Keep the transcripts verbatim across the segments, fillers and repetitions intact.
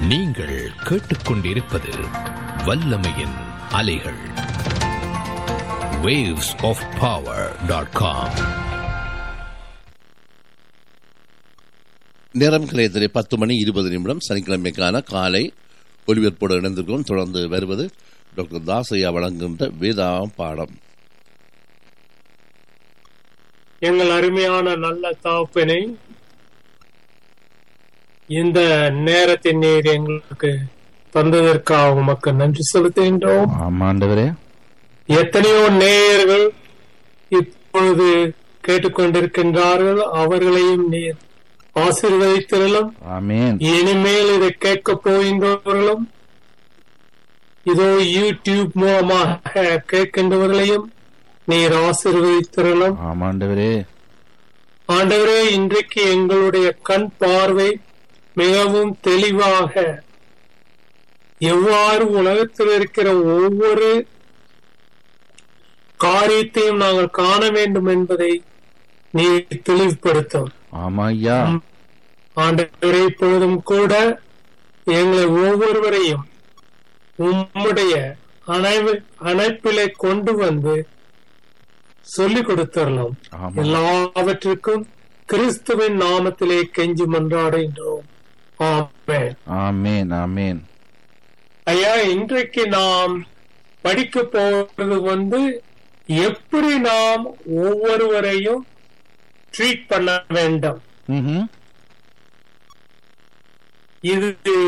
நீங்கள் கேட்டுக்கொண்டிருப்பது வல்லமையின் அலைகள். waves of power dot com. நேரம் கிளையத்திலே பத்து மணி இருபது நிமிடம் சனிக்கிழமைக்கான காலை ஒலிபரப்போடு இணைந்திருக்கிறோம். தொடர்ந்து வருவது டாக்டர் தாசையா வழங்குகின்ற வேதாம் பாடம். எங்கள் அருமையான நல்ல தகப்பனே, இந்த நேரத்தின் நீர் எங்களுக்கு தந்ததற்காக உமக்கு நன்றி செலுத்துகின்றோம். ஆமாண்டவரே, எத்தனையோ நேயர்கள் இப்பொழுது கேட்டுக்கொண்டிருக்கின்றார்கள், அவர்களையும் நீர் ஆசீர்வதித்திரலும். ஆமென். இனிமேல் இதை கேட்க போகின்றவர்களும் இதோ யூடியூப் மூலமாக கேட்கின்றவர்களையும் நீர் ஆசீர்வதித்திரலும். ஆமாண்டவரே, ஆண்டவரே, இன்றைக்கு எங்களுடைய கண் பார்வை மிகவும் தெளிவாக எவ்வாறு உலகத்தில் இருக்கிற ஒவ்வொரு காரியத்தையும் நாங்கள் காண வேண்டும் என்பதை நீ தெளிவுபடுத்தும். ஆமா ஐயா. ஆண்டவரே, இப்பொழுதும் கூட எங்களை ஒவ்வொருவரையும் உம்முடைய அணைப்பிலே கொண்டு வந்து சொல்லிக் கொடுத்தரலாம். எல்லாவற்றுக்கும் கிறிஸ்துவின் நாமத்திலே கெஞ்சி மன்றாடுகின்றோம். ஆமென், ஆமென், ஆமென். ஐயா, இன்றைக்கு நாம் படிக்க போவது வந்து எப்படி நாம் ஒவ்வொருவரையும் ட்ரீட் பண்ண வேண்டும். இது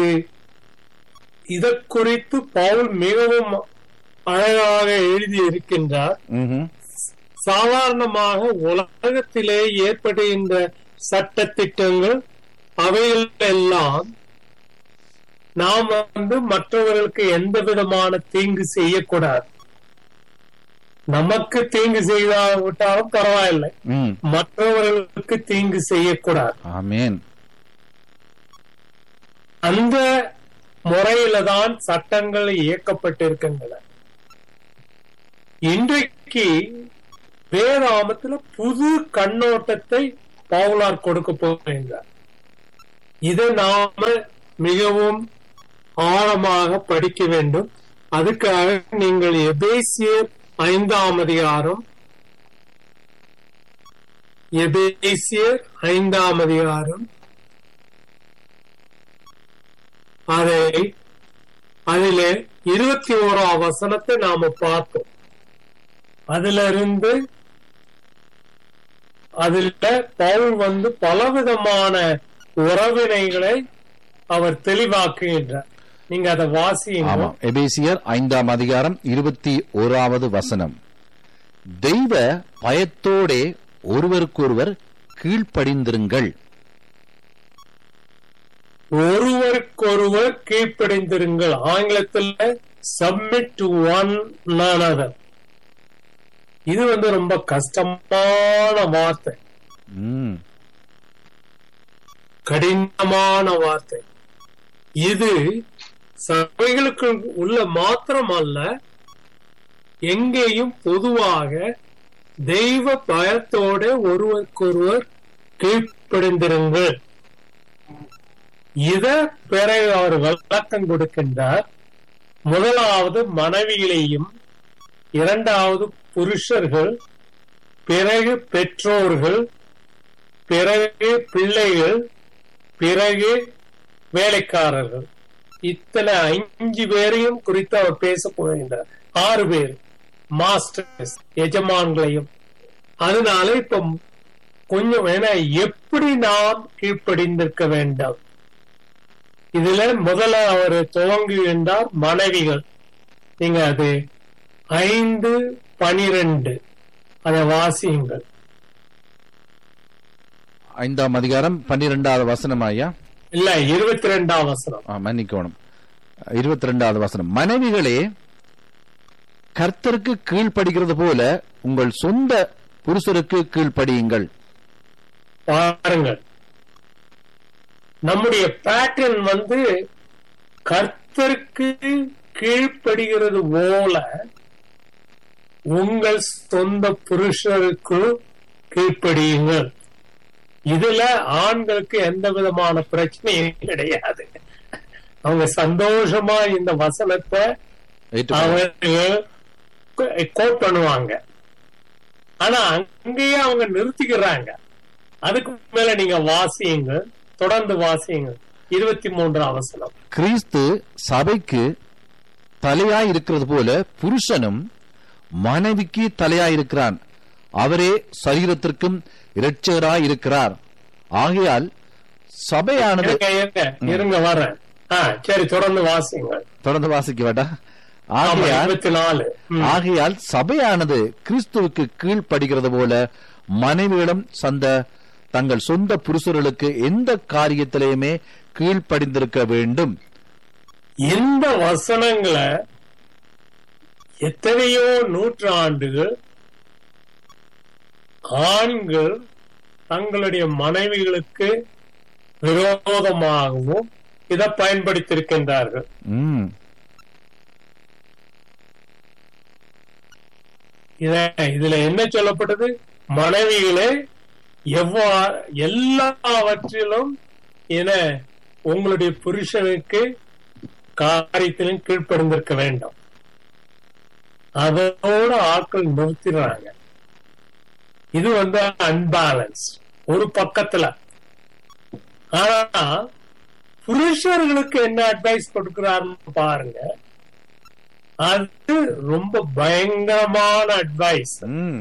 இத குறித்து பவுல் மிகவும் அழகாக எழுதி இருக்கின்றார். சாதாரணமாக உலகத்திலே ஏற்படுகின்ற சட்ட திட்டங்கள் அவைகள் எல்லாம் நாம் வந்து மற்றவர்களுக்கு எந்த விதமான தீங்கு செய்யக்கூடாது. நமக்கு தீங்கு செய்தாவிட்டாலும் பரவாயில்லை, மற்றவர்களுக்கு தீங்கு செய்யக்கூடாது. ஆமென். அந்த முறையில தான் சட்டங்கள் இயக்கப்பட்டிருக்கின்றன. இன்றைக்கு வேதாமத்துல புது கண்ணோட்டத்தை பவுலார் கொடுக்க போகின்றார். இதை நாம மிகவும் ஆழமாக படிக்க வேண்டும். அதுக்காக நீங்கள் எபேசியர் ஐந்தாம் அதிகாரம் எபேசியர் ஐந்தாம் அதிகாரம் அதை அதிலே இருபத்தி ஓராம் வசனத்தை நாம பார்த்தோம். அதுல இருந்து அதுல பவுல் வந்து பலவிதமான உறவினைகளை அவர் தெளிவாக்குகின்றார். நீங்க அதை வாசிங்க. எபேசியர் ஐந்தாம் அதிகாரம் இருபத்தி ஓராவது வசனம். தெய்வ பயத்தோடே ஒருவருக்கொருவர் கீழ்ப்படிந்திருங்கள். ஒருவருக்கொருவர் கீழ்ப்படிந்திருங்கள். ஆங்கிலத்தில் சப்மிட் டு ஒன் another. இது வந்து ரொம்ப கஷ்டமான வார்த்தை, கடினமான வார்த்தை. இது சபைகளுக்கு உள்ள மாத்திரம் அல்ல, எங்கேயும் பொதுவாக தெய்வ பயத்தோட ஒருவருக்கொருவர் கீழ்ப்படிந்திருங்கள். இத பிறகு அவர் விளக்கம் கொடுக்கின்றார். முதலாவது மனைவிகளையும், இரண்டாவது புருஷர்கள், பிறகு பெற்றோர்கள், பிறகு பிள்ளைகள், பிறகு வேலைக்காரர்கள். இத்தனை அஞ்சு பேரையும் குறித்து அவர் பேச போகின்றார். ஆறு பேர் மாஸ்டர்ஸ், எஜமான்களையும். அதனால இப்ப கொஞ்சம் வேணா எப்படி நாம் கீழ்ப்படிந்திருக்க வேண்டும். இதுல முதல்ல அவர் துவங்குகின்றார் மனைவிகள். நீங்க அது ஐந்து பனிரெண்டு அதை வாசியுங்கள். ஐந்தாம் அதிகாரம் பன்னிரெண்டாவது வசனம் ஐயா. இல்ல, இருபத்தி ரெண்டாவது வசனம். மன்னிக்கணும், இருபத்தி ரெண்டாவது வசனம். மனைவிகளே, கர்த்தருக்கு கீழ்ப்படுகிறது போல உங்கள் சொந்த புருஷருக்கு கீழ்ப்படியுங்கள். பாருங்கள், நம்முடைய பேட்டர்ன் வந்து கர்த்தருக்கு கீழ்ப்படுகிறது போல உங்கள் சொந்த புருஷருக்கு கீழ்ப்படியுங்கள். இதுல ஆண்களுக்கு எந்த விதமான பிரச்சனையும் கிடையாது. அவங்க சந்தோஷமா இந்த வசனத்தை அவர்கள் கோட் பண்ணுவாங்க. ஆனா அங்கேயே அவங்க நிறுத்திக்கிறாங்க. அதுக்கு மேல நீங்க வாசியுங்க, தொடர்ந்து வாசியுங்க. இருபத்தி மூன்றாம் வசனம். கிறிஸ்து சபைக்கு தலையாய் இருக்கிறது போல புருஷனும் மனைவிக்கு தலையாய் இருக்கிறான், அவரே சரீரத்திற்கும் இரட்சகராய் இருக்கிறார். ஆகையால் சபையானது இருங்க வர சரி தொடர்ந்து வாசிங்க. தொடர்ந்து வாசிக்க வேண்டாம். ஆகையால் ஆகையால் சபையானது கிறிஸ்துவுக்கு கீழ்ப்படுகிறது போல மனைவியிடம் சந்த தங்கள் சொந்த புருஷர்களுக்கு எந்த காரியத்திலேயுமே கீழ்ப்படிந்திருக்க வேண்டும். இந்த வசனங்களை எத்தனையோ நூற்றாண்டுகள் ஆண்கள் தங்களுடைய மனைவிகளுக்கு விரோதமாகவும் இதை பயன்படுத்தியிருக்கின்றார்கள். இதுல என்ன சொல்லப்பட்டது? மனைவிகளே எவ்வாறு எல்லாவற்றிலும் என உங்களுடைய புருஷனுக்கு காரியத்திலும் கீழ்ப்படிந்திருக்க வேண்டும். அதோட ஆட்கள் நிறுத்திடுறாங்க. இது வந்து அன்பேலன்ஸ் ஒரு பக்கத்துல. ஆனா புருஷர்களுக்கு என்ன அட்வைஸ் கொடுக்கிறாருன்னு பாருங்க. அது ரொம்ப பயங்கரமான அட்வைஸ்.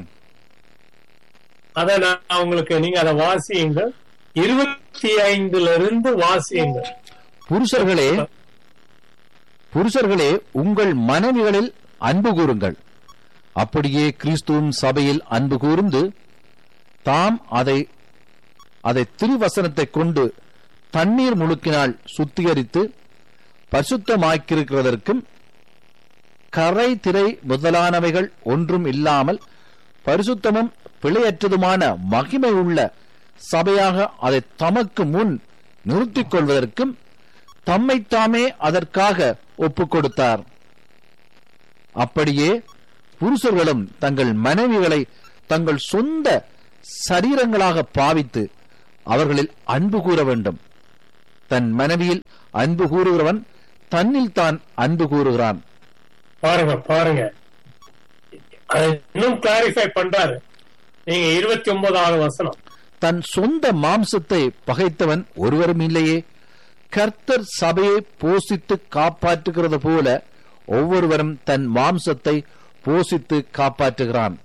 அத நான் உங்களுக்கு, நீங்க அதை வாசியுங்க. இருபத்தி ஐந்துல இருந்து வாசியுங்க. புருஷர்களே புருஷர்களே உங்கள் மனைவிகளில் அன்பு கூறுங்கள், அப்படியே கிறிஸ்துவும் சபையில் அன்பு கூர்ந்து தாம் அதை அதை திருவசனத்தை கொண்டு தண்ணீர் முழுக்கினால் சுத்திகரித்து பரிசுத்தமாக்கியிருக்கிறதற்கும் கரை திரை முதலானவைகள் ஒன்றும் இல்லாமல் பரிசுத்தமும் பிழையற்றதுமான மகிமை உள்ள சபையாக அதை தமக்கு முன் நிறுத்திக் கொள்வதற்கும் தம்மைத்தாமே அதற்காக ஒப்புக் கொடுத்தார். அப்படியே புருஷர்களும் தங்கள் மனைவிகளை தங்கள் சொந்த சரீரங்களாக பாவித்து அவர்களில் அன்பு கூற வேண்டும். தன் மனைவியில் அன்பு கூறுகிறவன் தன்னில் தான் அன்பு கூறுகிறான். பாருங்க பாருங்க இன்னும் கிளாரிஃபை பண்றாரு. நீங்க இருபத்தி ஒன்பதாவது வசனம். தன் சொந்த மாம்சத்தை பகைத்தவன் ஒருவரும் இல்லையே, கர்த்தர் சபையை போஷித்து காப்பாற்றுகிறது போல ஒவ்வொருவரும் தன் மாம்சத்தை போஷித்து காப்பாற்றுகிறான்.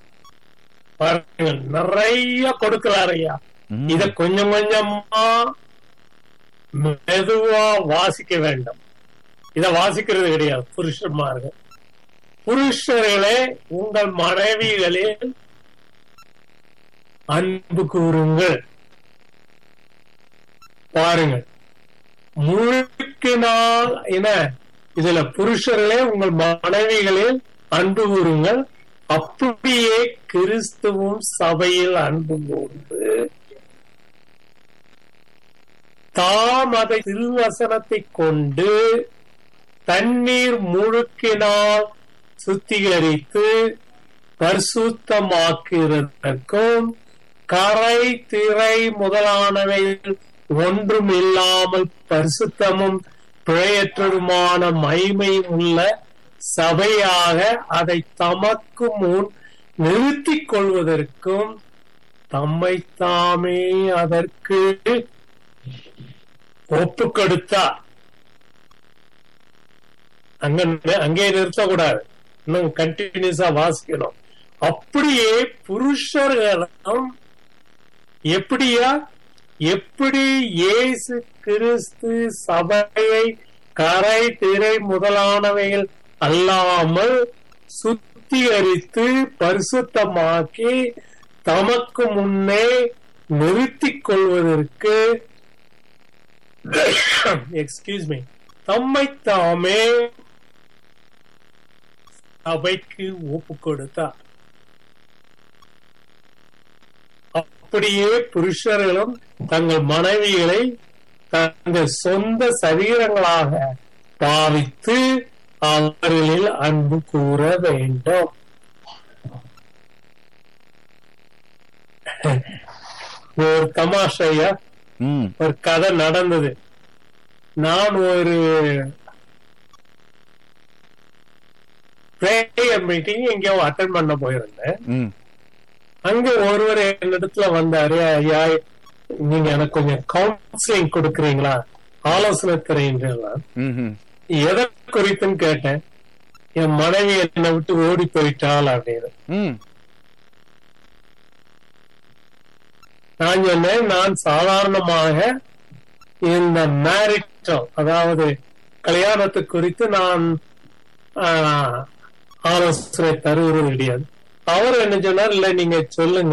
நிறைய கொடுக்கிறார் ஐயா. இத கொஞ்சம் கொஞ்சமா மெதுவா வாசிக்க வேண்டும். இத வாசிக்கிறது கிடையாது. புருஷன்மார்கள், புருஷர்களே உங்கள் மனைவிகளில் அன்பு கூறுங்கள். பாருங்கள், முழுக்கினால் என்ன இதுல புருஷர்களே உங்கள் மனைவிகளில் அன்பு கூறுங்கள், அப்படியே கிறிஸ்துவும் சபையில் அன்பு கூர்ந்து தாம் அதை திருவசனத்தை கொண்டு தண்ணீர் முழுக்கினால் சுத்திகரித்து பரிசுத்தமாக்குவதற்கும் கரை திரை முதலானவை ஒன்றும் இல்லாமல் பரிசுத்தமும் பிழையற்றதுமான மகிமை உள்ள சபையாக அதை தமக்கு முன் நிறுத்திக் கொள்வதற்கும் தம்மைத்தாமே அதற்கு ஒப்பு கொடுத்தார். அங்க அங்கே நிறுத்தக்கூடாது, இன்னும் கண்டினியூஸா வாசிக்கணும். அப்படியே புருஷர்களும் எப்படியா எப்படி இயேசு கிறிஸ்து சபையை கரை திரை முதலானவைகள் அல்லாமல் சுத்திகரித்து பரிசுத்தமாக்கி தமக்கு முன்னே நிறுத்திக் கொள்வதற்கு எக்ஸ்கியூஸ் மீ தம்மை தாமே சபைக்கு ஒப்பு கொடுத்தார். அப்படியே புருஷர்களும் தங்கள் மனைவிகளை தங்கள் சொந்த சரீரங்களாக பாவித்து அவர்களில் அன்பு கூற வேண்டும். ஒரு தமாஷையா ஒரு கதை நடந்தது. நான் ஒரு பிரேயர் மீட்டிங் எங்கேயோ அட்டென்ட் பண்ண போயிருந்தேன். ம், அங்க ஒருவர் என்னிடத்துல வந்தாரு, ஐயா நீங்க எனக்கு கொஞ்சம் கவுன்சிலிங் கொடுக்கறீங்களா, ஆலோசனை தரீங்களா? ம், ம். எதை குறித்துன்னு கேட்டேன். என் மனைவி என்னை விட்டு ஓடி போயிட்டாள் அப்படின்னு. ம், நான் சொன்னேன், நான் சாதாரணமாக இந்த மேரிட்டல் அதாவது கல்யாணத்தை குறித்து நான் ஆஹ், ஆலோசனை தருவது கிடையாது. அவர் என்ன சொன்னார், இல்ல நீங்க சொல்லுங்க.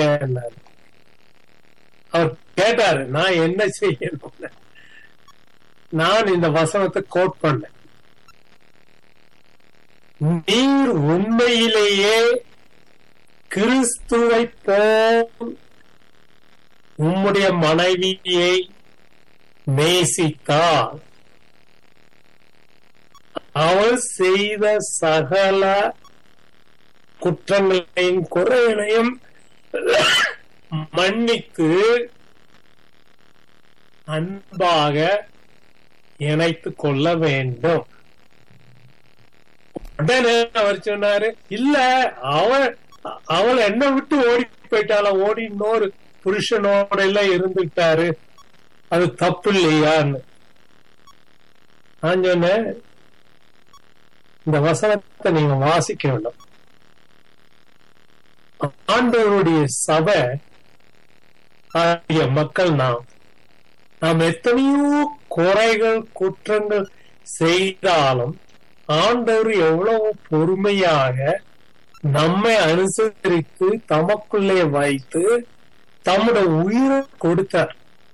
அவர் கேட்டாரு நான் என்ன செய்யணும். நான் இந்த வசனத்தை கோட் பண்ணேன். நீர் உண்மையிலேயே கிறிஸ்துவை போல் உம்முடைய மனைவியை நேசித்தால் அவள் செய்த சகல குற்றங்களையும் குறைகளையும் மன்னித்து அன்பாக இணைத்துக் கொள்ள வேண்டும். உடனே அவர் சொன்னாரு, இல்ல அவள் அவள் என்ன விட்டு ஓடி போயிட்டால, ஓடி இன்னொரு புருஷனோட எல்லாம் இருந்துட்டாரு, அது தப்பு இல்லையான்னு. நான் சொன்னேன், இந்த வசனத்தை நீங்க வாசிக்க வேண்டும். ஆண்டவருடைய சபை ஆகிய மக்கள் நாம் நாம் எத்தனையோ குறைகள் குற்றங்கள் செய்தாலும் ஆண்டவர் எவ்வளவு பொறுமையாக நம்மை அனுசரித்து தமக்குள்ளே வைத்து தம்முடைய உயிரை கொடுத்தார்.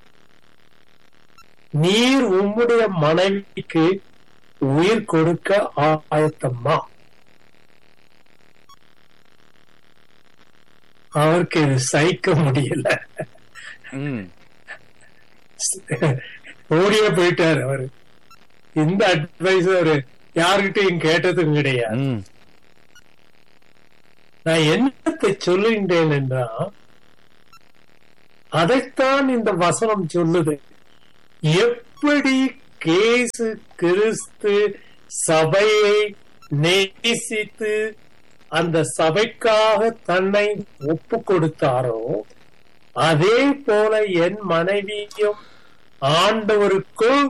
நீர் உம்முடைய மனைவிக்கு உயிர் கொடுக்க ஆயத்தம்மா? அவருக்கு இது சகிக்க முடியல. ஓடியே போயிட்டாரு அவரு. இந்த அட்வைஸ் அவரு யாருகிட்டையும் கேட்டதும் கிடையாது. நான் என்னத்தை சொல்லுகின்றேன் என்றால், அதைத்தான் இந்த வசனம் சொல்லுது. எப்படி இயேசு கிறிஸ்து சபையை நேசித்து அந்த சபைக்காக தன்னை ஒப்பு கொடுத்தாரோ, அதே போல என் மனைவியும் ஆண்டவருக்குள்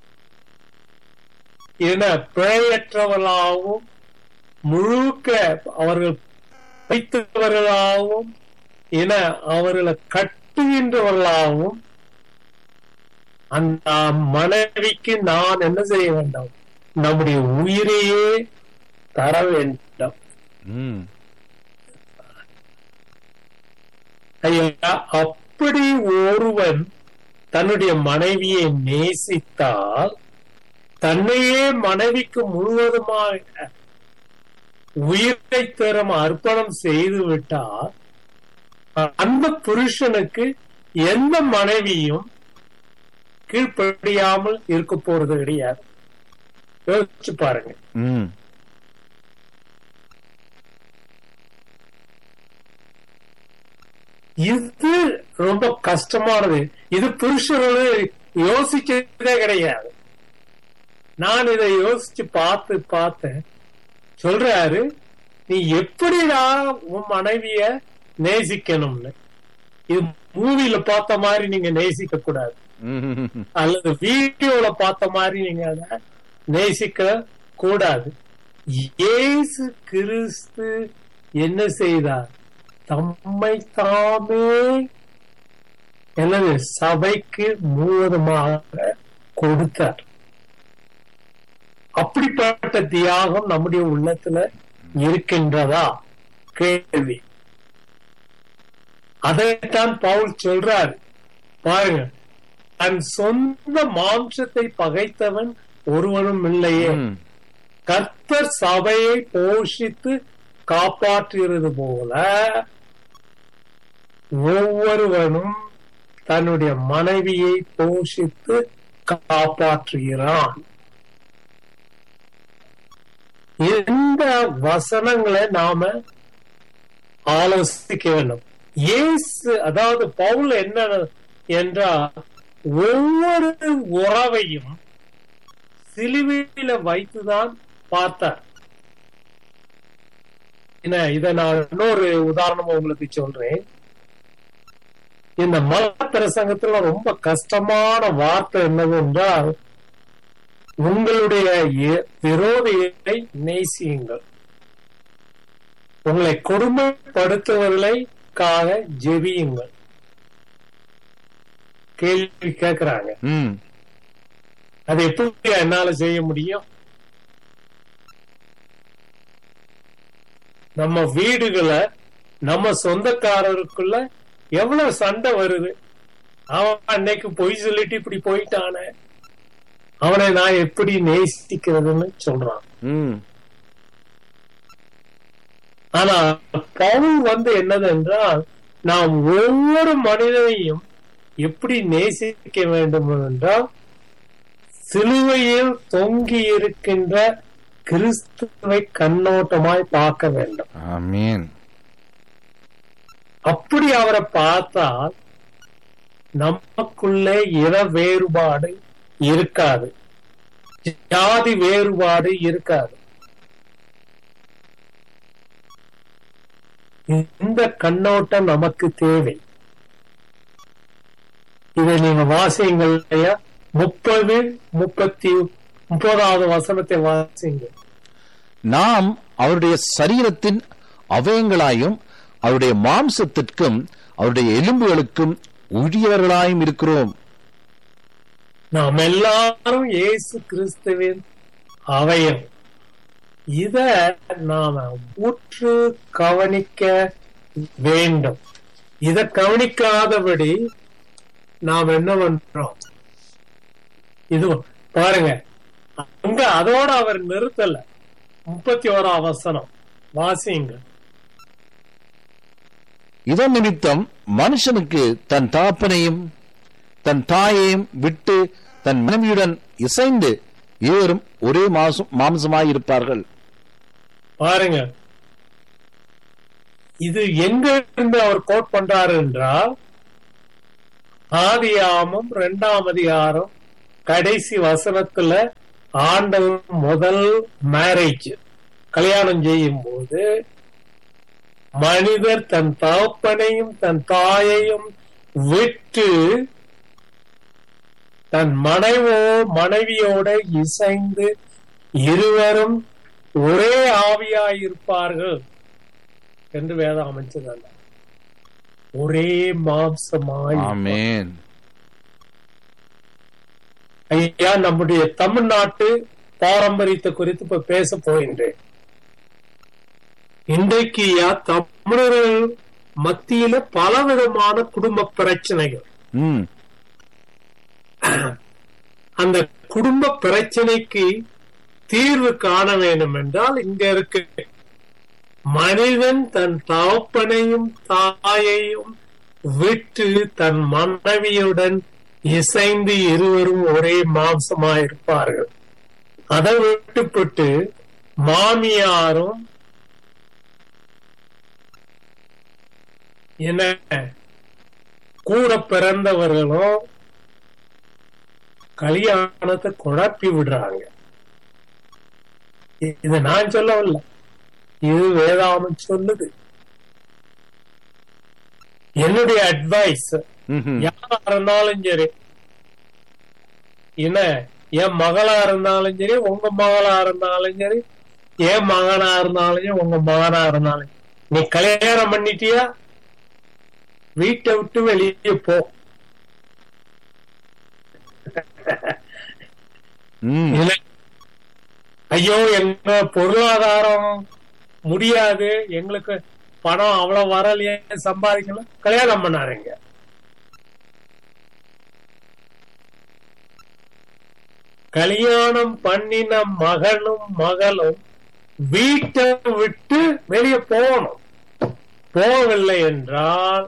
என பிழையற்றவர்களாகவும் முழுக்க அவர்கள் வைத்தவர்களாகவும் என அவர்களை கட்டுகின்றவர்களாகவும் அந்த மனைவிக்கு நான் என்ன செய்ய வேண்டும்? நம்முடைய உயிரையே தர வேண்டும். ஐயா, அப்படி ஒருவன் தன்னுடைய மனைவியை நேசித்தால், தன்னையே மனைவிக்கு முழுவதுமாக உயிரை தரும் அர்ப்பணம் செய்து விட்டால், அந்த புருஷனுக்கு எந்த மனைவியும் கீழ்ப்படியாமல் இருக்க போறது கிடையாது. யோசிச்சு பாருங்க. இது ரொம்ப கஷ்டமானது. இது புருஷர்கள் யோசிக்கிறதே கிடையாது. நான் இதை யோசிச்சு பார்த்து பார்த்தேன். சொல்றாரு, நீ எப்படிதான் உன் மனைவிய நேசிக்கணும்னு. இது மூவில பார்த்த மாதிரி நீங்க நேசிக்க கூடாது, அல்லது வீடியோல பார்த்த மாதிரி நீங்க அத நேசிக்க கூடாது. இயேசு கிறிஸ்து என்ன செய்தார்? தம்மை தாமே எனது சபைக்கு முழுவதுமாக கொடுத்தார். அப்படிப்பட்ட தியாகம் நம்முடைய உள்ளத்துல இருக்கின்றதா? கேள்வி. அதைத்தான் பவுல் சொல்றாரு. பாருங்க, தன் சொந்த மாம்சத்தை பகைத்தவன் ஒருவனும் இல்லையே, கர்த்தர் சபையை போஷித்து காப்பாற்றுகிறது போல ஒவ்வொருவனும் தன்னுடைய மனைவியை போஷித்து காப்பாற்றுகிறான். இந்த வசனங்களை நாம ஆலோசிக்க வேண்டும். இயேசு, அதாவது பவுல் என்ன என்றால், ஒவ்வொரு உறவையும் சிலுவையில வைத்துதான் பார்த்தார். என்ன, இத நான் இன்னொரு உதாரணம் உங்களுக்கு சொல்றேன். இந்த மத பிரசங்கத்துல ரொம்ப கஷ்டமான வார்த்தை என்னவென்றால், உங்களுடைய விரோதியை நேசியுங்கள், உங்களை கொடுமைப்படுத்துவதற்காக ஜெபியுங்கள். கேள்வி கேட்கிறாங்க, அது எப்படி என்னால செய்ய முடியும்? நம்ம வீடுகளை நம்ம சொந்தக்காரருக்குள்ள எவ்வளவு சண்டை வருது. அவன் அன்னைக்கு பொய் சொல்லிட்டு இப்படி போயிட்டானே, அவனை நான் எப்படி நேசிக்கிறதுன்னு சொல்றான். ஆனா பவுல் வந்து என்னது என்றால், நாம் ஒவ்வொரு மனிதனையும் எப்படி நேசிக்க வேண்டும் என்றால், சிலுவையில் தொங்கி இருக்கின்ற கிறிஸ்துவை கண்ணோட்டமாய் பார்க்க வேண்டும். ஆமென். அப்படி அவரை பார்த்தால் நமக்குள்ளே இன வேறுபாடு இருக்காது, ஜாதி வேறுபாடு இருக்காது. இந்த கண்ணோட்டம் நமக்கு தேவை. இதை நீங்க வாசியுங்கள் இல்லையா? முப்பது முப்பத்தி முப்பதாவது வசனத்தை வாசிங்க. நாம் அவருடைய சரீரத்தின் அவயங்களாயும் அவருடைய மாம்சத்திற்கும் அவருடைய எலும்புகளுக்கும் உரியவர்களாயும் இருக்கிறோம். நாம் எல்லாரும் இயேசு கிறிஸ்துவின் அவயம். இத நாம உற்று கவனிக்க வேண்டும். இத கவனிக்காதபடி நாம் என்ன பண்றோம்? இது பாருங்க, அங்க அதோட அவர் நிறுத்தல. முப்பத்தி ஓராம் வசனம் வாசிங்க. இதன் நிமித்தம் மனுஷனுக்கு தன் தகப்பனையும் தன் தாயையும் விட்டு தன் மனைவியுடன் இசைந்து இருவரும் ஒரே மாம்சமாயிருப்பார்கள். பாருங்க, இது எங்க இருந்து அவர் கோட் பண்றாரு என்றால், ஆதியாகமம் இரண்டாம் அதிகாரம் கடைசி வசனத்துல ஆண்டவர் முதல் மேரேஜ் கல்யாணம் செய்யும் போது மனிதர் தன் தகப்பனையும் தன் தாயையும் விட்டு தன் மனைவோ மனைவியோட இசைந்து இருவரும் ஒரே ஆவியாயிருப்பார்கள் என்று வேதம் அமைச்சதல்ல, ஒரே மாம்சமாய். ஆமென். ஐயா, நம்முடைய தமிழ்நாட்டு பாரம்பரியத்தை குறித்து இப்ப பேச போகின்றேன். இன்றைக்கு தமிழர்கள் மத்தியில பலவிதமான குடும்ப பிரச்சனைகள். அந்த குடும்ப பிரச்சனைக்கு தீர்வு காண வேண்டும் என்றால், இங்க இருக்கு மனிதன் தன் தகப்பனையும் தாயையும் விட்டு தன் மனைவியுடன் இசைந்து இருவரும் ஒரே மாம்சமாயிருப்பார்கள். அதை விட்டுப்பட்டு மாமியாரும் என்ன கூட பிறந்தவர்களும் கல்யாணத்தை குழப்பி விடுறாங்க. இது நான் சொல்லவில்லை, இது வேதாகமம் சொல்லுது. என்னுடைய அட்வைஸ், யாரா இருந்தாலும் சரி, என்ன என் மகளா இருந்தாலும் சரி, உங்க மகளா இருந்தாலும் சரி, என் மகனா இருந்தாலும் சரி, உங்க மகனா இருந்தாலும், நீ கல்யாணம் பண்ணிட்டியா, வீட்டை விட்டு வெளியே போ. ஐயோ, எங்க பொருளாதாரம் முடியாது, எங்களுக்கு பணம் அவ்வளவு வரலையே, சம்பாதிக்கலாம், கல்யாணம் பண்ணாருங்க. கல்யாணம் பண்ணின மகனும் மகளும் வீட்டை விட்டு வெளியே போகணும். போகவில்லை என்றால்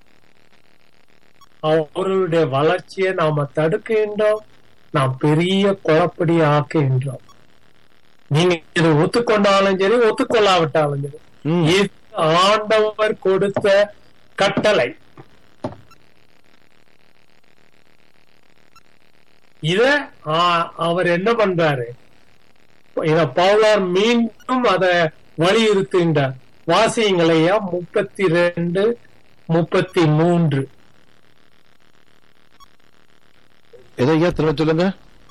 அவர்களுடைய வளர்ச்சியை நாம தடுக்கின்றோம், நாம் பெரிய குழப்படி ஆக்குகின்றோம். நீங்க இதை ஒத்துக்கொண்டாலும் சரி, ஒத்துக்கொள்ளாவிட்டாலும் சரி, இது ஆண்டவர் கொடுத்த கட்டளை. இத அவர் என்ன பண்றாரு, இத பவுலார் மீண்டும் அதை வலியுறுத்துகின்றார். வாசியங்களையா முப்பத்தி ரெண்டு முப்பத்தி மூன்று. எதையா திரும்ப சொல்லுங்க.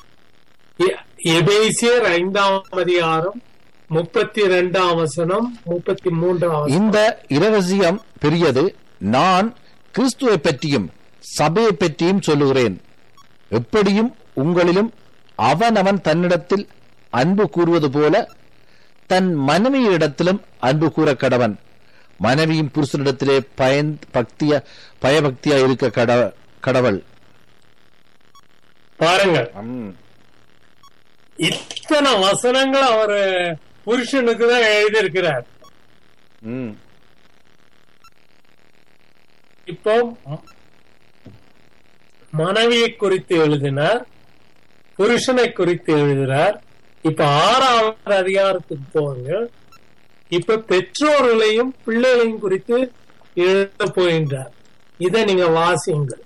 எபேசியர் ஐந்தாம் அதிகாரம் முப்பத்தி ரெண்டாம் வசனம் முப்பத்தி மூன்றாம். இந்த இரகசியம் பெரியது, நான் கிறிஸ்துவை பற்றியும் சபையை பற்றியும் சொல்லுகிறேன். எப்படியும் உங்களிலும் அவனவன் தன்னிடத்தில் அன்பு கூறுவது போல தன் மனைவியிடத்திலும் அன்பு கூற கடவன். மனைவியும் புருஷனிடத்திலே பயன் பக்திய பயபக்தியா இருக்க கடவள். பாருங்க, இத்தனை வசனங்கள் அவர் புருஷனுக்கு தான் எழுதியிருக்கிறார். இப்போ மனைவியை குறித்து எழுதினார், புருஷனை குறித்து எழுதினார். இப்ப ஆறாவது அதிகாரத்துக்கு போங்க. இப்ப பெற்றோர்களையும் பிள்ளைகளையும் குறித்து எழுத போகின்றார். இதை நீங்க வாசியுங்கள்.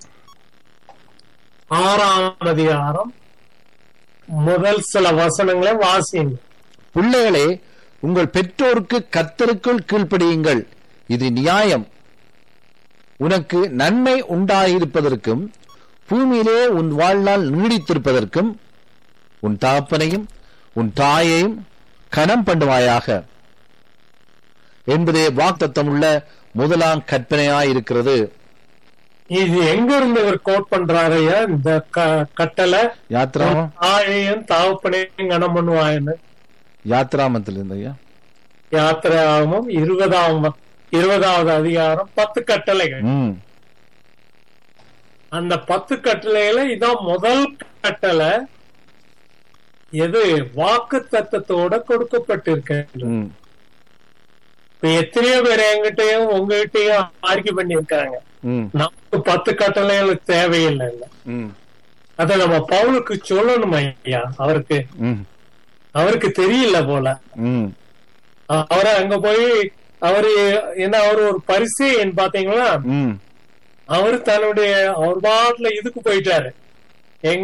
ஆறாம் அதிகாரம் முதல் சில வசனங்களை வாசியுங்கள். பிள்ளைகளே, உங்கள் பெற்றோருக்கு கர்த்தருக்குள் கீழ்ப்படியுங்கள், இது நியாயம். உனக்கு நன்மை உண்டாயிருப்பதற்கும் பூமியிலே உன் வாழ்நாள் நீடித்திருப்பதற்கும் உன் தகப்பனையும் உன் தாயையும் கனம் பண்ணுவாயாக என்பதே வாக்தத்தம் உள்ள முதலாம் கற்பனையாயிருக்கிறது. இது எங்க இருந்து இவர் கோட் பண்றாரையா இந்த கட்டளை? யாத்ராமம் தாயையும் தகப்பனையும் கனம் பண்ணுவாயன்னு யாத்ராமத்தில் இருந்தையா. யாத்திராமம் இருபதாம் இருபதாவது அதிகாரம் பத்து கட்டளைகள். அந்த பத்து கட்டளையில இதான் முதல் கட்டளை. எது வாக்கு தத்தத்தோட கொடுக்கப்பட்டிருக்க. இப்ப எத்தனையோ பேர் என்கிட்டயும் உங்ககிட்டயும் ஆர்கியூ பண்ணிருக்காங்க, நமக்கு பத்து கட்டளைகள் தேவையில்லை. அத நம்ம பவுலுக்கு சொல்லணும் ஐயா. அவருக்கு அவருக்கு தெரியல போல. அவரை அங்க போய் அவரு என்ன, அவரு ஒரு பரிசேயன் பாத்தீங்களா, அவரு தன்னுடைய அவர் பாட்டுல இதுக்கு போயிட்டாரு. எங்க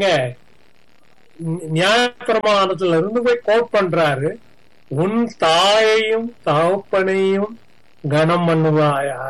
நியாயப்பிரமாணத்துல இருந்து போய் கோட் பண்றாரு, உன் தாயையும் தகப்பனையும் கனம் பண்ணுவாயாக.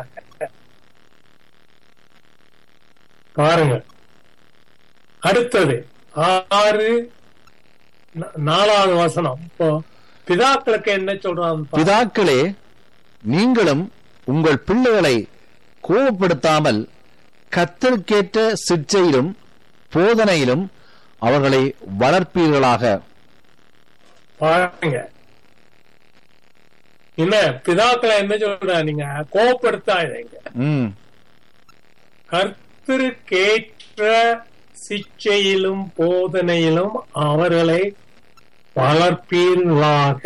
பாருங்க, அடுத்தது ஆறு நாலாவது வசனம். இப்போ பிதாக்களுக்கு என்ன சொல்றாங்க? பிதாக்களே, நீங்களும் உங்கள் பிள்ளைகளை கோபப்படுத்தாமல் கர்த்தருக்கேற்ற சிற்சையிலும் போதனையிலும் அவர்களை வளர்ப்பீர்களாக. பாருங்க, இல்ல பிதாக்களை என்ன சொல்ற, நீங்க கோபப்படுத்தாதீங்க, கர்த்தருக்கேற்ற சிற்சையிலும் போதனையிலும் அவர்களை வளர்ப்பீர்களாக.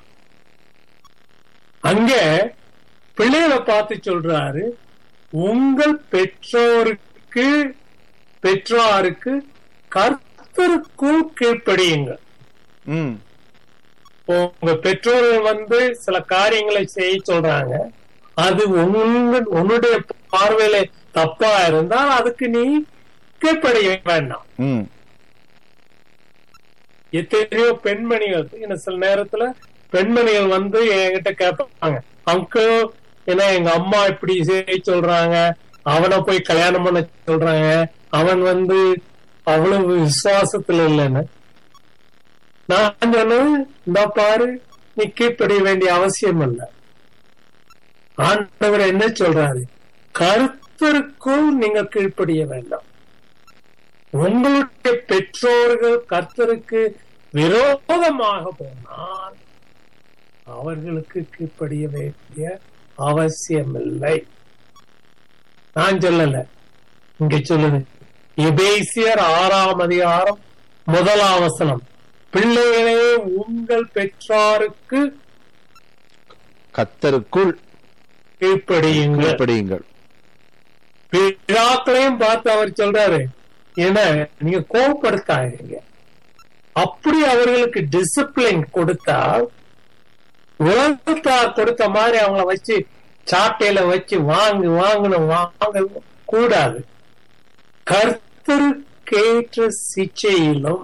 அங்க பிள்ளைகளை பார்த்து சொல்றாரு, உங்கள் பெற்றோருக்கு பெற்றோருக்கு கர்த்தருக்குள் கீழ்ப்படியுங்கள். உங்க பெற்றோர்கள் வந்து சில காரியங்களை செய்ய சொல்றாங்க, அது உங்க உன்னுடைய பார்வையில தப்பா இருந்தால் அதுக்கு நீ கீழ்ப்படிய வேண்டாம். எத்தனையோ பெண்மணிகள் என்ன சில நேரத்துல பெண்மணிகள் வந்து என்கிட்ட கேட்பாங்க, அங்கிள் ஏன்னா எங்க அம்மா இப்படி செய்ய சொல்றாங்க, அவனை போய் கல்யாணம் பண்ண சொல்றாங்க, அவன் வந்து அவ்வளவு விசுவாசத்துல இல்லைன்னு. நான் சொன்னேன், இந்த பாரு, நீ கீழ்ப்படிய வேண்டிய அவசியம் இல்லை. ஆண்டவர் என்ன சொல்றாரு, கர்த்தருக்குள் நீங்க கீழ்ப்படிய வேண்டாம். உங்களுடைய பெற்றோர்கள் கர்த்தருக்கு விரோதமாக போனால் அவர்களுக்கு கீழ்ப்படிய வேண்டிய அவசியம் இல்லை. நான் சொல்லல, இங்க சொல்லுது எபேசியர் ஆறாம் அதிகாரம் முதலாம் வசனம், பிள்ளைகளே உங்கள் பெற்றோருக்கு கர்த்தருக்குள் கீழ்ப்படியுங்கள். பிதாக்களையும் பார்த்து அவர் சொல்றாரு, ஏன்னா நீங்க கோபப்படுத்தாதீங்க. அப்படி அவர்களுக்கு டிசிப்ளின் கொடுத்தால் உலகத்தார் கொடுத்த மாதிரி அவங்கள வச்சு சாட்டையில வச்சு வாங்கு வாங்கணும் வாங்க கூடாது. கர்த்தருக்கு கிறிஸ்துவுக்கேற்ற சிச்சையிலும்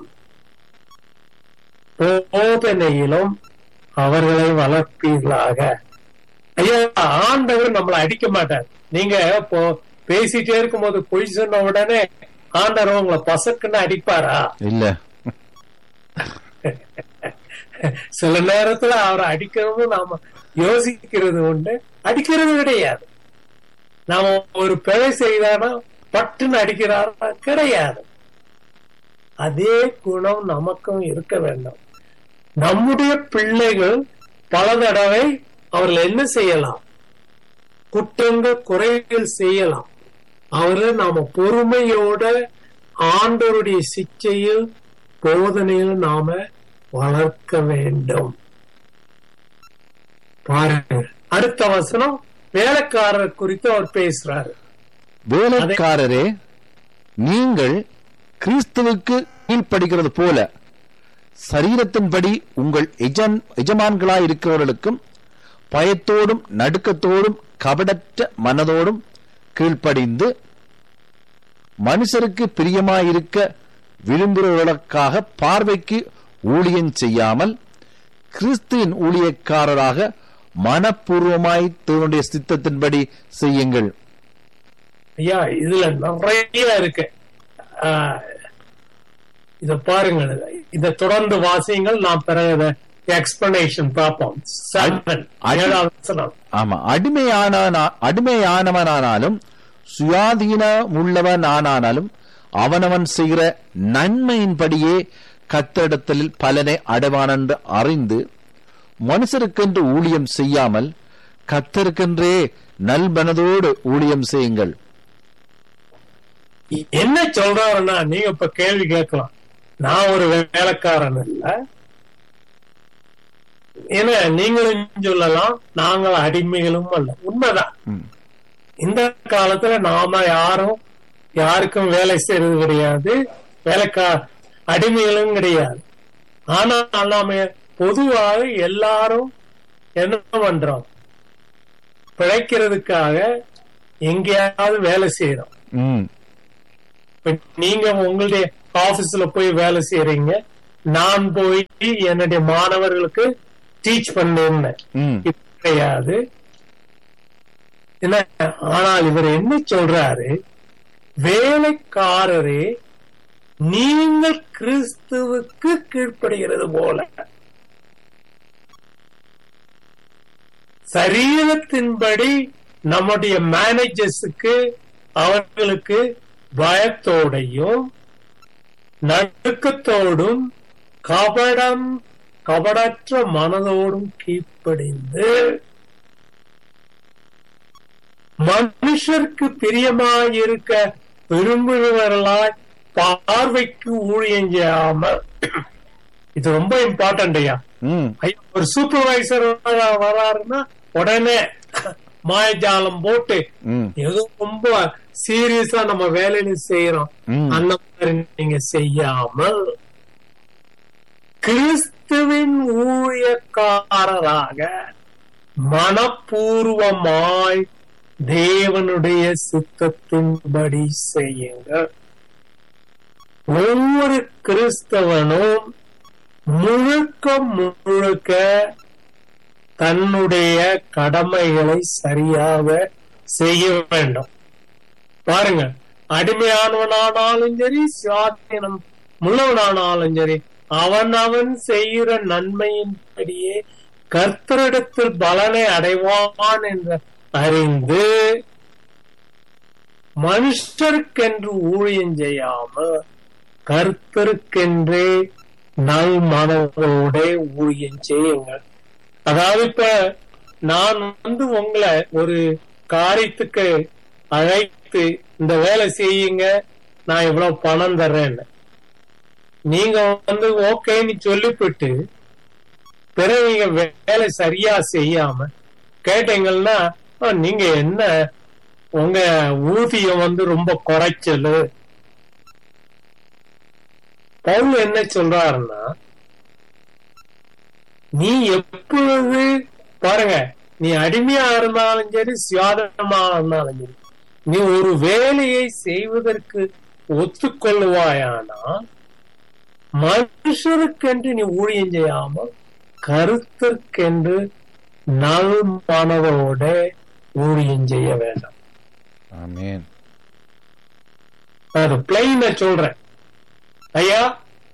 போதனையிலும் அவர்களை வளர்ப்பீர்களாக. ஐயா, ஆண்டவர் நம்மளை அடிக்க மாட்டார். நீங்க இப்போ பேசிட்டே இருக்கும் போது பொய் சொன்ன உடனே ஆண்டவர் உங்களை பசக்குன்னு அடிப்பாரா? இல்ல. சில நேரத்துல அவரை அடிக்கிறது நாம யோசிக்கிறது உண்டு, அடிக்கிறது கிடையாது. நாம ஒரு பிழை செய்தானா பட்டுன்னு அடிக்கிறாரா? கிடையாது. அதே குணம் நமக்கும் இருக்க வேண்டும். நம்முடைய பிள்ளைகள் பல தடவை அவர்கள் என்ன செய்யலாம்? குற்றங்கள் குறைகள் செய்யலாம். அவர்கள் நாம பொறுமையோட ஆண்டவருடைய சிச்சையில் போதனையில் நாம வளர்க்க வேண்டும். பாருங்க, அடுத்த வசனம் வேலைக்காரர் குறித்து அவர் பேசுறாரு. வேலைக்காரரே, நீங்கள் கிறிஸ்துவுக்கு கீழ்ப்படுகிறது போல சரீரத்தின்படி உங்கள் எஜமான்களாய் இருக்கிறவர்களுக்கும் பயத்தோடும் நடுக்கத்தோடும் கபடற்ற மனதோடும் கீழ்ப்படிந்து மனுஷருக்கு பிரியமாயிருக்க விரும்புகிறவர்களுக்காக பார்வைக்கு ஊழியம் செய்யாமல் கிறிஸ்துவின் ஊழியக்காரராக மனப்பூர்வமாய் தேவனுடைய சித்தத்தின்படி செய்யுங்கள். ஐயா, இதுல நிறைய இருக்கு. இத பாருங்கள், இத தொடர்ந்து வாசியுங்கள். நாம் பிறகு எக்ஸ்பிளனேஷன் பார்ப்போம். ஆமா, அடிமையான அடிமையானவனானாலும் சுயாதீனம் உள்ளவனானாலும் அவனவன் செய்கிற நன்மையின்படியே கர்த்தரிடத்தில் பலனை அடைவான் என்று அறிந்து மனுஷருக்கென்று ஊழியம் செய்யாமல் கர்த்தருக்கென்றே நல்மனதோடு ஊழியம் செய்யுங்கள். என்ன சொல்றாருன்னா, நீங்க இப்ப கேள்வி கேட்கலாம், நான் ஒரு வேலைக்காரன் இல்ல, ஏன்னா நீங்களும் சொல்லலாம் நாங்கள் அடிமைகளும் அல்ல. உண்மைதான். இந்த காலத்துல நாம யாரும் யாருக்கும் வேலை செய்யறது கிடையாது, வேலைக்கா அடிமைகளும் கிடையாது. ஆனா நாம பொதுவாக எல்லாரும் என்ன பண்றோம்? பிழைக்கிறதுக்காக எங்கேயாவது வேலை செய்யறோம். நீங்க உங்களுடைய ஆபீஸ்ல போய் வேலை செய்யறீங்க, நான் போய் என்னுடைய மாணவர்களுக்கு டீச் பண்ணேன் கிடையாது. ஆனால் இவர் என்ன சொல்றாரு? வேலைக்காரரே, நீங்கள் கிறிஸ்துவுக்கு கீழ்ப்படுகிறது போல சரீரத்தின்படி நம்முடைய மேனேஜர்ஸுக்கு அவர்களுக்கு பயத்தோடையும் நடுக்கத்தோடும் கபடம் கபடற்ற மனதோடும் கீழ்ப்படிந்து மனுஷருக்கு பிரியமாயிருக்க விரும்புகிறவர்களாய் பார்வைக்கு ஊழியம் செய்யாமல். இது ரொம்ப இம்பார்ட்டன்ட் ஐயா. ஒரு சூப்பர்வைசர் வராருன்னா உடனே மாயஜாலம் போட்டு ஏதோ ரொம்ப சீரியஸா நம்ம வேலையில செய்யறோம், அந்த மாதிரி நீங்க செய்யாமல் கிறிஸ்துவின் ஊழியக்காரராக மனப்பூர்வமாய் தேவனுடைய சித்தத்தின்படி செய்யுங்கள். ஒவ்வொரு கிறிஸ்தவனும் முழுக்க முழுக்க தன்னுடைய கடமைகளை சரியாக செய்ய வேண்டும். பாருங்க, அடிமையானவனானாலும் சரி, சுயாதீனம் உள்ளவனானாலும் சரி, அவன் அவன் செய்கிற நன்மையின்படியே கர்த்தரிடத்தில் பலனை அடைவான் என்று அறிந்து மனுஷருக்கென்று ஊழியம் செய்யாமல் கர்த்தருக்கென்றே நல் மனதோட ஊழியம் செய்யுங்கள். அதாவது இப்ப நான் வந்து உங்களை ஒரு காரியத்துக்கு அழைத்து இந்த வேலை செய்யுங்க, நான் இவ்வளவு பணம் தர்றேன்னு நீங்க வந்து ஓகேன்னு சொல்லிவிட்டு பிறகு நீங்க வேலை சரியா செய்யாம கேட்டீங்கன்னா நீங்க என்ன உங்க ஊதியம் வந்து ரொம்ப குறைச்சலு. பவுல் என்ன சொல்றாருன்னா, நீ எப்பொழுது பாருங்க, நீ அடிமையா இருந்தாலும் சரி, சுயாதனமா இருந்தாலும் சரி, நீ ஒரு வேலையை செய்வதற்கு ஒத்துக்கொள்ளுவாயானால் மனுஷருக்கென்று நீ ஊழியம் செய்யாமல் கருத்திற்கென்று நல் மனதோட ஊழியம் செய்ய வேண்டாம். ஆமென். அது பிளைன சொல்றேன். ஐயா,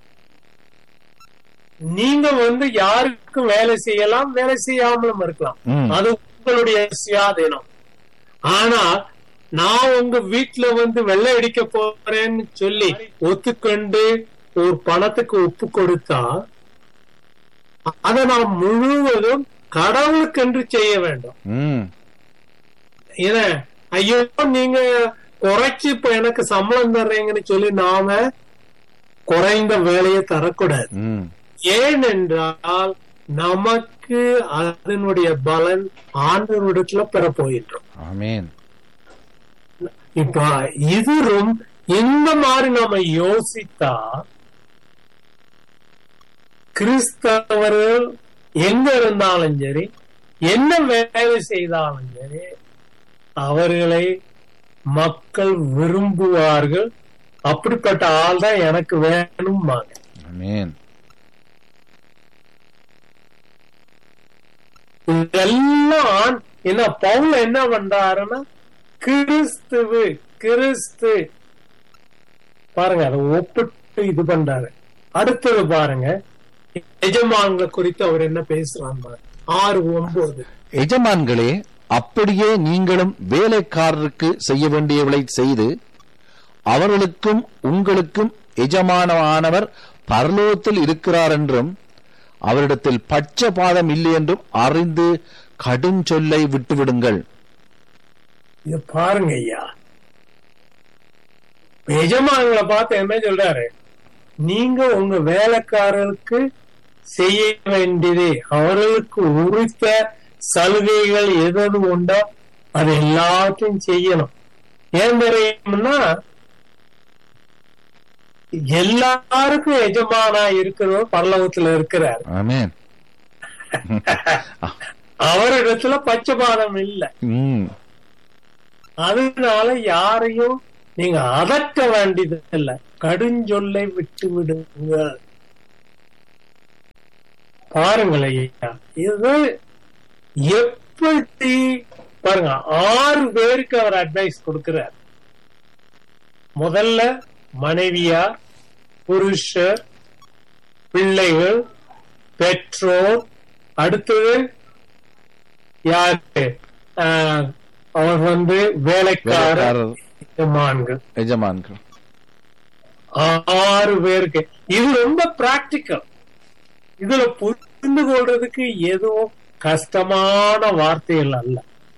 நீங்க வந்து யாருக்கும் வேலை செய்யலாம், வேலை செய்யாமலும் இருக்கலாம், அது உங்களுடைய சுயாதீனம். ஆனா நான் உங்க வீட்டுல வந்து வெள்ளை அடிக்க போறேன்னு சொல்லி ஒத்துக்கொண்டு ஒரு பணத்துக்கு ஒப்பு கொடுத்தா அதை நான் முழுவதும் கடவுளுக்கென்று செய்ய வேண்டும். ஏன்னா ஐயோ நீங்க குறைச்சு இப்ப எனக்கு சம்பளம் தர்றீங்கன்னு சொல்லி நாம குறைந்த வேலையை தரக்கூடாது. ஏனென்றால் நமக்கு அதனுடைய பலன் ஆண்டவரிடத்துல பெற போயிட்டோம். ஆமென். இப்ப இது ரொம்ப இந்த மாதிரி நாம யோசித்தா கிறிஸ்தவர்கள் எங்க இருந்தாலும் சரி, என்ன வேலை செய்தாலும் சரி, அவர்களை மக்கள் விரும்புவார்கள். அப்படிப்பட்ட ஆள் தான் எனக்கு வேணும். ஆமென். இதெல்லாம் என்ன பவுல் என்ன பண்றாருன்னா கிறிஸ்துவு கிறிஸ்து பாருங்க, அதை ஒப்பிட்டு இது பண்றாரு. அடுத்தது பாருங்க, எஜமான்களை குறித்து அவர் என்ன பேசுறாங்க. ஆறு ஒன்பது எஜமான்களே, அப்படியே நீங்களும் வேலைக்காரருக்கு செய்ய வேண்டியவளை செய்து அவர்களுக்கும் உங்களுக்கும் எஜமானமானவர் பரலோகத்தில் இருக்கிறார் என்றும் அவரிடத்தில் பட்சபாதம் இல்லை என்றும் அறிந்து கடும் சொல்லை விட்டுவிடுங்கள். இது பாருங்க ஐயா, எஜமான்களை பார்த்து என்ன சொல்றாரு, நீங்க உங்க வேலைக்காரருக்கு செய்ய வேண்டியது அவர்களுக்கு உரித்த சலுகைகள் எது உண்டோ அது எல்லாத்தையும் செய்யணும். ஏன் தெரியும்னா எல்லாருக்கும் எஜமானா இருக்கிறவர் பரலோகத்துல இருக்கிறார். ஆமென். அவரிடத்துல பட்சபாதம் இல்லை. அதனால யாரையும் நீங்க அதட்ட வேண்டியது இல்லை, கடுஞ்சொல்லை விட்டு விடுங்க. பாருங்களேன், இது எப்படி பாருங்க, ஆறு பேருக்கு அவர் அட்வைஸ் கொடுக்கிறார். முதல்ல மனைவியார், புருஷர், பிள்ளைகள், பெற்றோர், அடுத்தது யாரு, அவர் வந்து வேலைக்காரர், எஜமான்கள். எஜமான்கள் ஆறு பேருக்கு. இது ரொம்ப பிராக்டிக்கல். இதுல புரிந்து கொள்றதுக்கு எதுவும் கஷ்டமான வார்த்தைகள் அல்ல.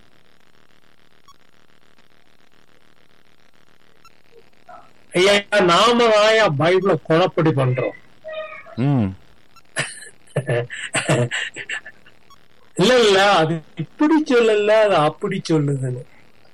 ஐயா, நாம ஆயா பைபிள குழப்படி பண்றோம். இல்ல இல்ல அது இப்படி சொல்லல, அது அப்படி சொல்லுதுன்னு.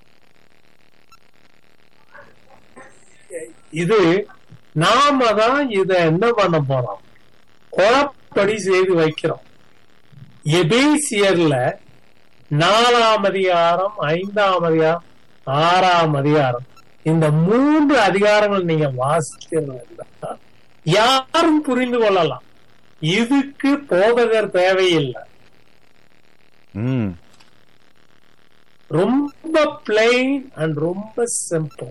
இது நாம தான் இத என்ன பண்ண போறோம், குழப்படி செய்து வைக்கிறோம். எபேசியர்ல நாலாம் அதிகாரம், ஐந்தாம் அதிகாரம், ஆறாம் அதிகாரம், இந்த மூன்று அதிகாரங்கள் நீங்க வாசிக்கிறதா யாரும் புரிந்து கொள்ளலாம். இதுக்கு போதகர் தேவையில்லை. ரொம்ப பிளைன் அண்ட் ரொம்ப சிம்பிள்.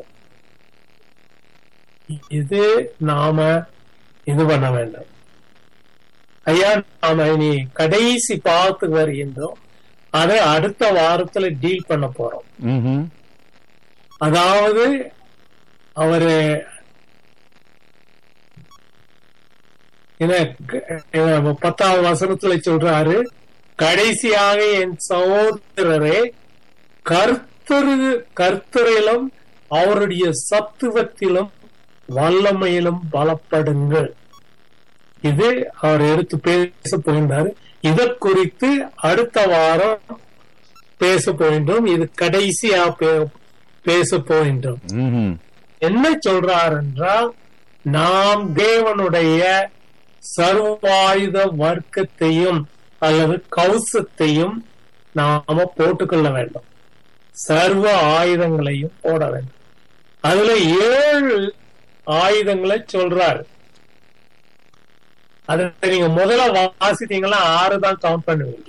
இது நாம இது பண்ண வேண்டும். ஐயா, நாம இனி கடைசி பார்த்து வருகின்றோம். அதை அடுத்த வாரத்துல டீல் பண்ண போறோம். அதாவது அவரு பத்தாவது வசனத்துல சொல்றாரு, கடைசியாக என் சகோதரரே, கர்த்தரு கர்த்தரிலும் அவருடைய சத்துவத்திலும் வல்லமையிலும் பலப்படுங்கள். இது அவர் எடுத்து பேச போகின்றாரு. இதை குறித்து அடுத்த வாரம் பேச போகின்றோம். இது கடைசியா பேச போகின்றோம். என்ன சொல்றார் என்றால், நாம் தேவனுடைய சர்வாயுத வர்க்கத்தையும் அல்லது கவசத்தையும் நாம போட்டுக்கொள்ள வேண்டும். சர்வ ஆயுதங்களையும் போட வேண்டும். அதுல ஏழு ஆயுதங்களை சொல்றாரு. அதை நீங்க முதல்ல வாசித்தீங்கன்னா ஆறு தான் கவுண்ட் பண்ணுவீங்க.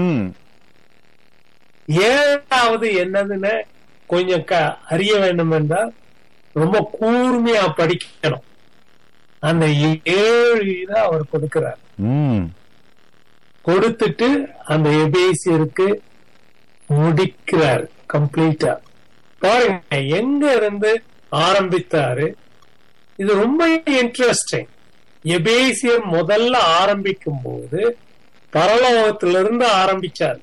ஏழாவது என்னதுன்னு கொஞ்சம் அறிய வேண்டும் என்றால் ரொம்ப கூர்மையா படிக்கணும். அந்த ஏழு இதை அவர் கொடுக்கிறார். கொடுத்துட்டு அந்த எபேசியருக்கு முடிக்கிறார் கம்ப்ளீட்டா. பாருங்க எங்க இருந்து ஆரம்பித்தாரு. இது ரொம்ப இன்ட்ரெஸ்டிங். எபேசியர் முதல்ல ஆரம்பிக்கும் போது பரலோகத்திலிருந்து ஆரம்பிச்சார்.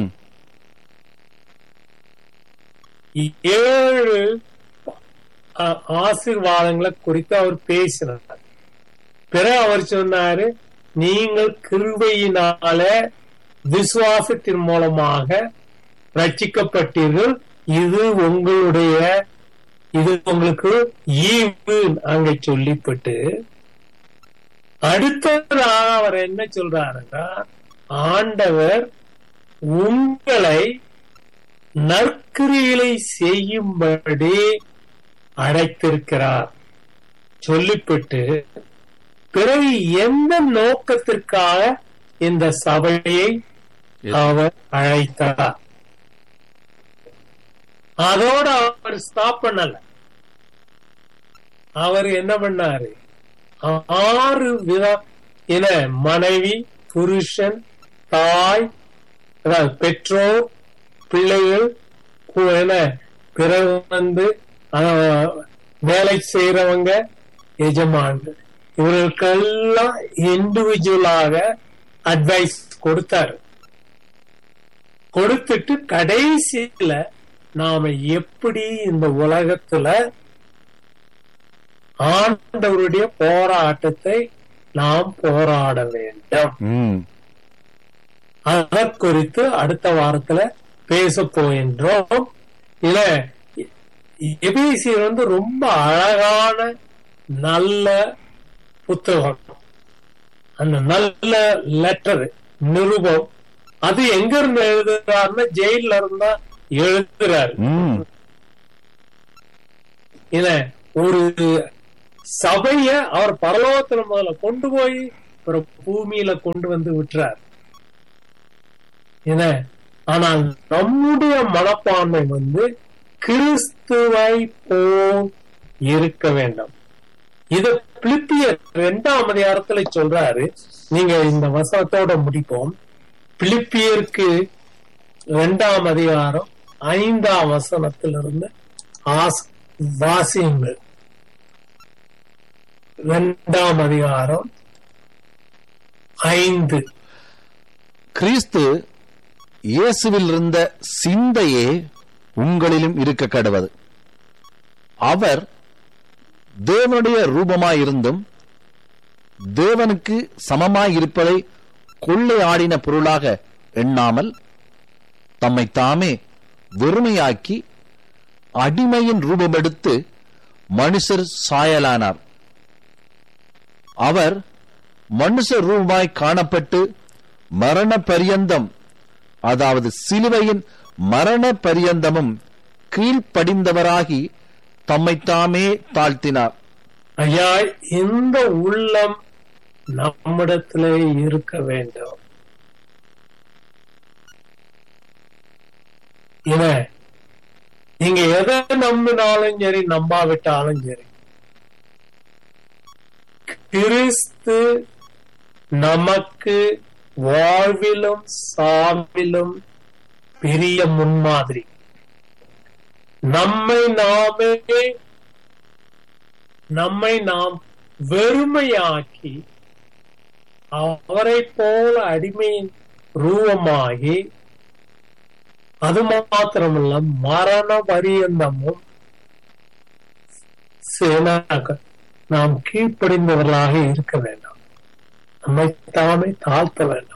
ஏழு ஆசீர்வாதங்களை குறித்து அவர் பேசினார். பிறகு அவர் சொன்னாரு, நீங்கள் கிருபையினால விசுவாசத்தின் மூலமாக ரட்சிக்கப்பட்டீர்கள், இது உங்களுடைய இது உங்களுக்கு ஈவு அங்க சொல்லிப்பட்டு அடுத்ததாக அவர் என்ன சொல்றாருன்னா, ஆண்டவர் உங்களை நற்கிரிகளை செய்யும்படி அழைத்திருக்கிறார் சொல்லிவிட்டு பிறகு எந்த நோக்கத்திற்காக இந்த சபையை அவர் அழைத்தார். அதோட அவர் ஸ்டாப் பண்ணல. அவர் என்ன பண்ணாரு, ஆறு விதம் என மனைவி, புருஷன், தாய், பெற்றோர், பிள்ளைகள், பிறகு வந்து வேலை செய்யறவங்க, எஜமான்கள், இவர்களுக்கெல்லாம் இண்டிவிஜுவலாக அட்வைஸ் கொடுத்தாரு. கொடுத்துட்டு கடைசியில நாம எப்படி இந்த உலகத்துல ஆண்டவருடைய போராட்டத்தை நாம் போராட வேண்டும், அதை குறித்து அடுத்த வாரத்துல பேச போகின்றோம். இல்ல எபேசியர் வந்து ரொம்ப அழகான நல்ல புத்தகம். அந்த நல்ல லெட்டர் நிருபம் அது எங்க இருந்து எழுதுறாருன்னா ஜெயில இருந்தா எழுதுறாரு. இல்ல ஒரு சபைய அவர் பரலோகத்துல முதல்ல கொண்டு போய் பூமியில கொண்டு வந்து விட்டுறார். என்ன, ஆனால் நம்முடைய மனப்பான்மை வந்து கிறிஸ்துவை போல் இருக்க வேண்டும். இது பிலிப்பியர் இரண்டாம் அதிகாரத்துல சொல்றாரு. நீங்க இந்த வசனத்தோட முடிப்போம். பிலிப்பியருக்கு இரண்டாம் அதிகாரம் ஐந்தாம் வசனத்திலிருந்து வாசியுங்கள். இரண்டாம் அதிகாரம் ஐந்து. கிறிஸ்து இயேசுவில் இருந்த சிந்தையே உங்களிலும் இருக்க கடவது. அவர் தேவனுடைய ரூபமாயிருந்தும் தேவனுக்கு சமமாயிருப்பதை கொள்ளையாடின பொருளாக எண்ணாமல் தம்மை தாமே வெறுமையாக்கி அடிமையின் ரூபமெடுத்து மனுஷர் சாயலானார். அவர் மனுஷ ரூபமாய் காணப்பட்டு மரண பரியந்தம், அதாவது சிலுவையின் மரண பரியந்தமும் கீழ்ப்படிந்தவராகி தம்மைத்தாமே தாழ்த்தினார். ஐயா, இந்த உள்ளம் நம்மிடத்திலே இருக்க வேண்டும். நீங்க எதை நம்பினாலும் சரி, நம்பாவிட்டாலும் சரி, கிறிஸ்து நமக்கு வாழ்விலும் சாவிலும் பெரிய முன்மாதிரி. நம்மை நாமே நம்மை நாம் வெறுமையாக்கி அவரை போல அடிமையின் ரூபமாகி, அது மாத்திரமல்ல மரண பரியந்தமும் நாம் கீழ்ப்படிந்தவர்களாக இருக்க வேண்டாம். நம்மை தாமே தாழ்த்த வேண்டாம்.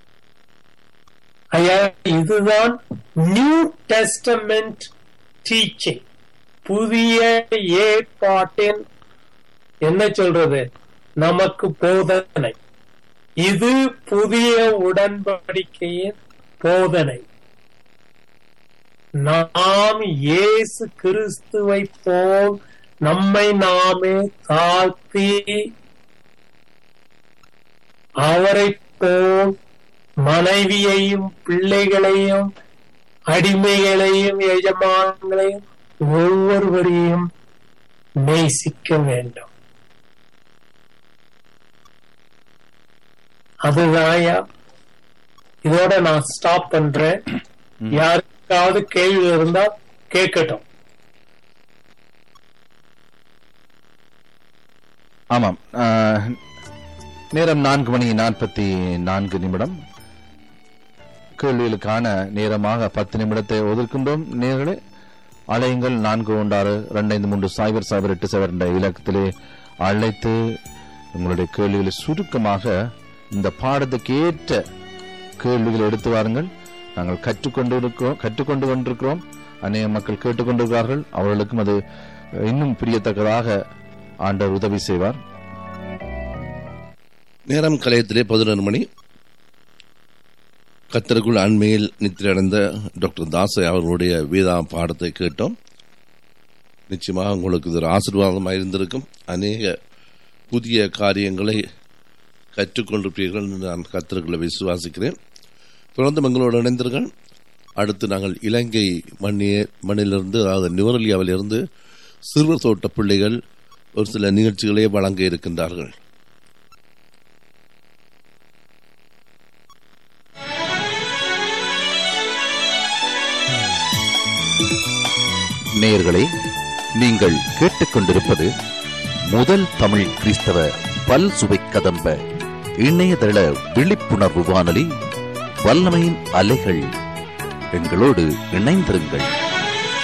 ஐயா, இதுதான் நியூ டெஸ்டமெண்ட் டீச்சிங். புதிய ஏற்பாட்டின் என்ன சொல்றது, நமக்கு போதனை. இது புதிய உடன்படிக்கையின் போதனை. நாம் இயேசு கிறிஸ்துவை போல் நம்மை நாமே தாழ்த்தி அவரை போல் மனைவியையும் பிள்ளைகளையும் அடிமைகளையும் எஜமான்களையும் ஒவ்வொருவரையும் நேசிக்க வேண்டும். அதுதான் இதோட நான் ஸ்டாப் பண்றேன். யாருக்காவது கேள்வி இருந்தா கேட்கட்டும். ஆமாம், நேரம் நான்கு மணி நாற்பத்தி நான்கு நிமிடம். கேள்விகளுக்கான நேரமாக பத்து நிமிடத்தை ஒதுக்கின்றோம். நேர்களே, அலையுங்கள். நான்கு ஒன்றாறு ரெண்டு ஐந்து மூன்று சைபர் சைபர் எட்டு சைபர் என்ற இலக்கத்திலே அழைத்து உங்களுடைய கேள்விகளை சுருக்கமாக இந்த பாடத்துக்கு ஏற்ற கேள்விகளை எடுத்து வாருங்கள். நாங்கள் கற்றுக்கொண்டு இருக்கிறோம் கற்றுக்கொண்டு கொண்டிருக்கிறோம். அநேக மக்கள் கேட்டுக்கொண்டிருக்கிறார்கள். அவர்களுக்கும் அது இன்னும் பிரியத்தக்கதாக ஆண்டவர் உதவி செய்வார். நேரம் கலையத்திலே பதினொரு மணி. கத்தருக்குள் அண்மையில் நித்திரையடைந்த டாக்டர் தாசை அவர்களுடைய வேதா பாடத்தை கேட்டோம். நிச்சயமாக உங்களுக்கு இது ஒரு ஆசீர்வாதமாக இருந்திருக்கும். அநேக புதிய காரியங்களை கற்றுக்கொண்டிருப்பீர்கள் என்று நான் கத்தருக்குள்ள விசுவாசிக்கிறேன். தொடர்ந்து எங்களோடு இணைந்தீர்கள். அடுத்து நாங்கள் இலங்கை மண்ணிய மண்ணிலிருந்து, அதாவது நுவரெலியாவிலிருந்து சிறுவர் தோட்ட பிள்ளைகள் ஒரு சில நிகழ்ச்சிகளை வழங்க இருக்கின்றார்கள். நேயர்களே, நீங்கள் கேட்டுக்கொண்டிருப்பது முதல் தமிழ் கிறிஸ்தவ பல் சுவை கதம்ப இணையதள விழிப்புணர்வு வானொலி வல்லமையின் அலைகள். எங்களோடு இணைந்திருங்கள்.